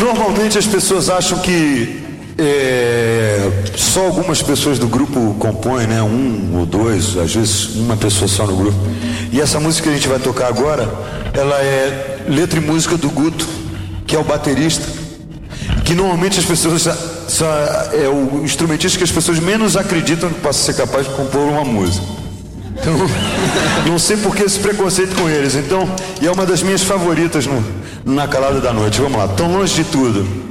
Normalmente as pessoas acham que só algumas pessoas do grupo compõem, né? Um ou dois, às vezes uma pessoa só no grupo. E essa música que a gente vai tocar agora, ela é letra e música do Guto, que é o baterista, que normalmente as pessoas é o instrumentista que as pessoas menos acreditam que possa ser capaz de compor uma música. Então, não sei por que esse preconceito com eles. Então, e é uma das minhas favoritas na calada da noite. Vamos lá, Tão Longe de Tudo.